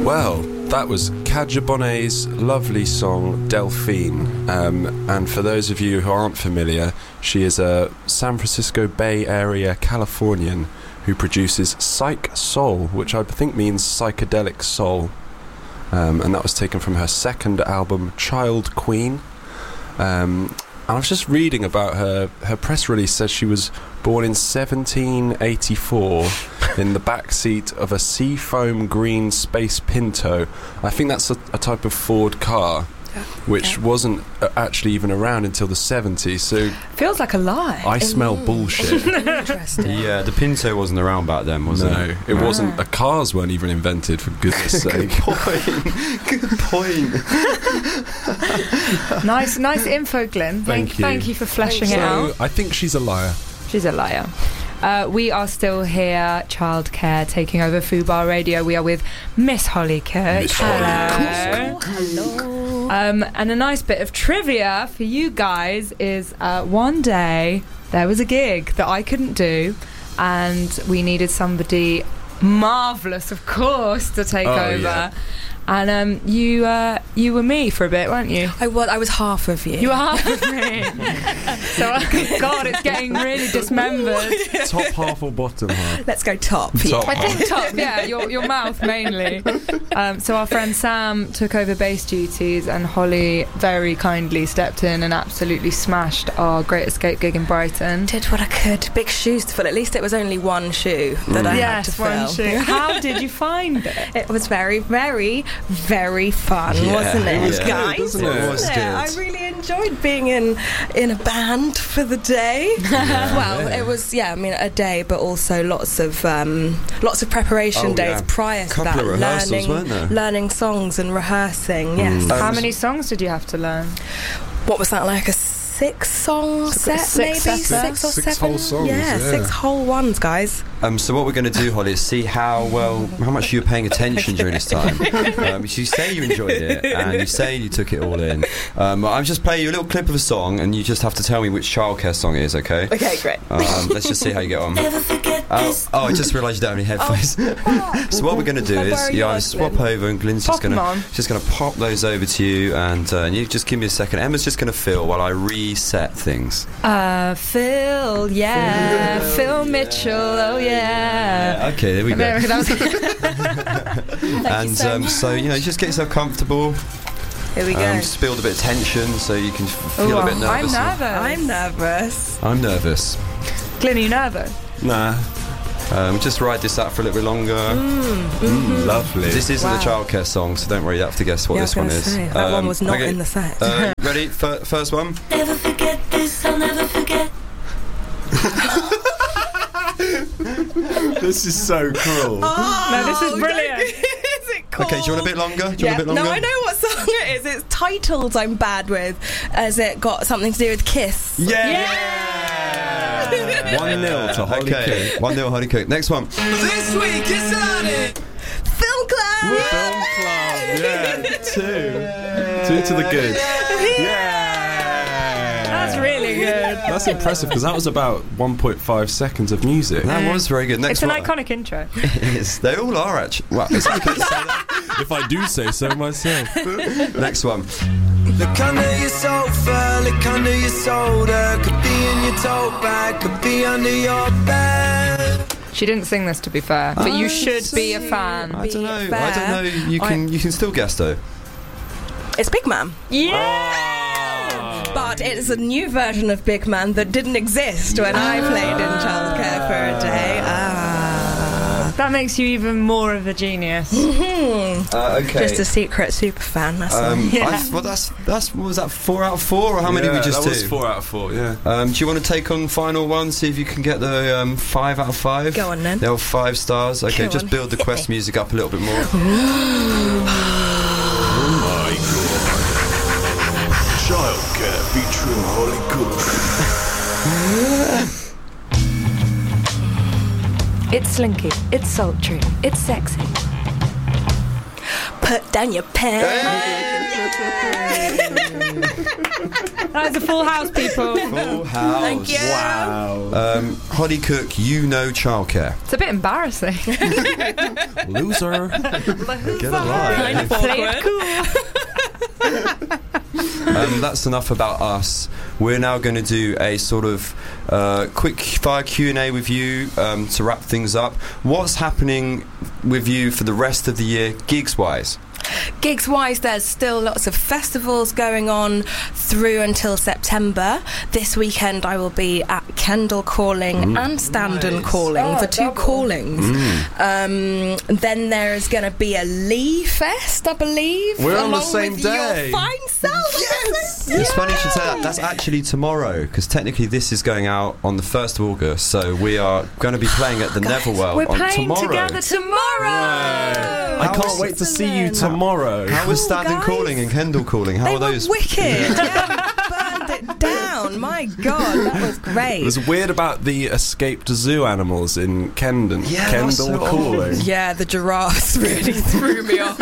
Well, that was Kadja Bonnet's lovely song Delphine, and for those of you who aren't familiar, she is a San Francisco Bay Area Californian who produces psych soul, which I think means psychedelic soul, and that was taken from her second album Child Queen. And I was just reading about her press release says she was born in 1784 in the backseat of a seafoam green Space Pinto. I think that's a type of Ford car, which wasn't actually even around until the 70s. So feels like a lie. I smell bullshit. Interesting. Yeah, the Pinto wasn't around back then, was it? No, it wasn't. The cars weren't even invented, for goodness sake. Good point. Nice info, Glenn. Thank you for fleshing it out. I think she's a liar. She's a liar. We are still here, Childcare, taking over Fubar Radio. We are with Miss Holly Cook. Hello. Hello. And a nice bit of trivia for you guys is one day there was a gig that I couldn't do, and we needed somebody marvellous, of course, to take over. Yeah. And you were me for a bit, weren't you? I was half of you. You were half of me. So, God, it's getting really dismembered. Top half or bottom half? Let's go top. I think top, yeah, your mouth mainly. So our friend Sam took over bass duties, and Holly very kindly stepped in and absolutely smashed our Great Escape gig in Brighton. Did what I could. Big shoes to fill. At least it was only one shoe that I had to fill. Yes, one shoe. How did you find it? It was very, very, very fun, wasn't it, it was guys? Good, wasn't it? It was good. I really enjoyed being in a band for the day. It was a day, but also lots of preparation days prior to that. Couple of rehearsals, weren't there? Learning songs and rehearsing. Yes. How many songs did you have to learn? What was that, like a 6-song set, maybe? 6 or 7? 6 whole songs. Yeah, 6 whole ones, guys. So what we're going to do, Holly, is see how much you were paying attention during this time. You say you enjoyed it, and you say you took it all in. I'm just playing you a little clip of a song, and you just have to tell me which Childcare song it is, okay? Okay, great. Let's just see how you get on. I just realised you don't have any headphones. So what we're going to do is you swap over, and Glenn's just going to pop those over to you, and you just give me a second. Emma's just going to fill while I reset things. Phil, yeah. Phil Mitchell, oh yeah. Okay, there we go. And so just get yourself comfortable. Here we go. Just build a bit of tension so you can feel a bit nervous. I'm nervous. I'm nervous. Glenn, are you nervous? Nah. Just ride this out for a little bit longer. Lovely. This isn't a Childcare song, so don't worry, you have to guess what this one is. That one was not in the set. Ready? First one. Never forget this, I'll never forget. This is so cruel. No, this is brilliant. Is it called? Okay, do you want a bit longer? No, I know what song it is. It's titles I'm bad with. Has it got something to do with Kiss? Yeah! 1-0 to Holly Cook. 1-0 Holly Cook. Next one. This week it's on it. Film Club! Film Club, yeah. 2 to the good. Yeah! That's really good. That's impressive, because that was about 1.5 seconds of music. That was very good. Next It's an one. iconic intro. It is. They all are, actually. Well, it's okay to say that. If I do say so myself. Next one. Look under your sofa, look under your shoulder. Could be in your tote bag, could be under your bed. She didn't sing this, to be fair, but you should be a fan. I don't know. You can still guess though. It's Big Man. Yeah! But it's a new version of Big Man that didn't exist when I played in Childcare for a day. That makes you even more of a genius. Okay. Just a secret super fan. That's all. That's what was that, 4 out of 4, or how many we just that do? was 4 out of 4. Yeah. Do you want to take on final one? See if you can get the 5 out of 5. Go on then. They're all 5 stars. Okay, just build the Quest music up a little bit more. Childcare featuring Holly Cook. It's slinky, it's sultry, it's sexy. Put down your pen. That is a full house, people. Full house. Thank you. Wow. Holly Cook, you know childcare. It's a bit embarrassing. Loser. Get a life. Play it cool. That's enough about us. We're now going to do a sort of quick fire Q&A with you to wrap things up. What's happening with you for the rest of the year, gigs-wise? Gigs-wise, there's still lots of festivals going on through until September. This weekend I will be at Kendal Calling and Standon Calling, the two callings. Then there is going to be a Lee Fest, I believe. We're on the along same with day. Your fine self. Yes! It's funny you should say that. That's actually tomorrow, because technically this is going out on the 1st of August, so we are going to be playing at the Netherworld We're on playing tomorrow. together tomorrow. I can't wait to see you tomorrow. How was Standon guys. Calling and Kendal Calling? How They are were those? wicked. Yeah, burned it down. My God, that was great. It was weird about the escaped zoo animals in Kendal. Yeah, that was Kendal so Calling. Yeah, the giraffes really threw me off.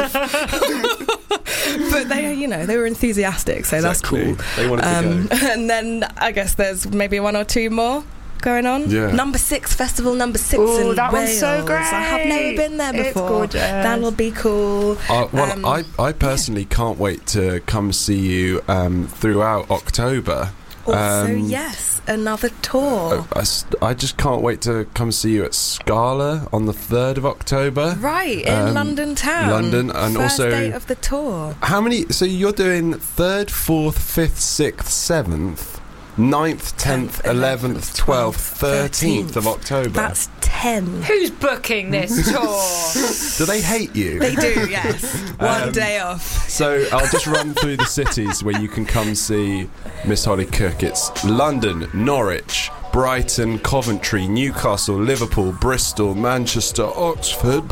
But they were enthusiastic, so Exactly. that's cool. They wanted to go. And then I guess there's maybe one or two more going on. Yeah. Number 6 festival, number 6 Ooh, in that one's Wales. so great. I have never been there before. It's gorgeous. That'll be cool. I personally can't wait to come see you throughout October. Also, yes, another tour. I just can't wait to come see you at Scala on the 3rd of October. Right, in London town. London, and First also date of the tour. How many? So you're doing 3rd, 4th, 5th, 6th, 7th, 9th, 10th, 11th, 12th, 13th of October. That's 10. Who's booking this tour? Do they hate you? They do, yes. One day off. So I'll just run through the cities where you can come see Miss Holly Cook. It's London, Norwich, Brighton, Coventry, Newcastle, Liverpool, Bristol, Manchester, Oxford.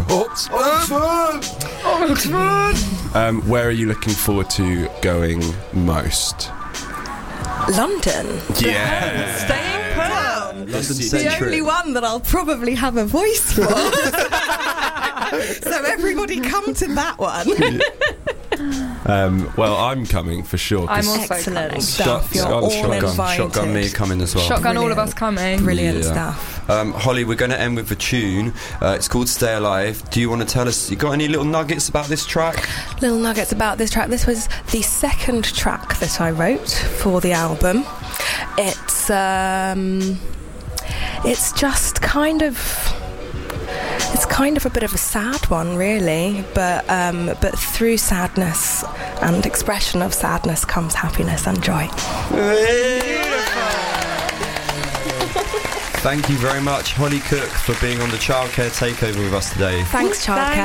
Where are you looking forward to going most? London. Yeah. Staying put. London The Centric. only one that I'll probably have a voice for. So everybody come to that one. Well, I'm coming for sure. 'cause I'm also Excellent coming. stuff. You're all invited. Shotgun me coming as well. Shotgun all of Brilliant. us coming. Brilliant Yeah. stuff. Holly, we're going to end with a tune. It's called Stay Alive. Do you want to tell us, you got any little nuggets about this track? Little nuggets about this track. This was the second track that I wrote for the album. It's just kind of... It's kind of a bit of a sad one, really, but through sadness and expression of sadness comes happiness and joy. Thank you very much, Holly Cook, for being on the Childcare Takeover with us today. Thanks, Childcare.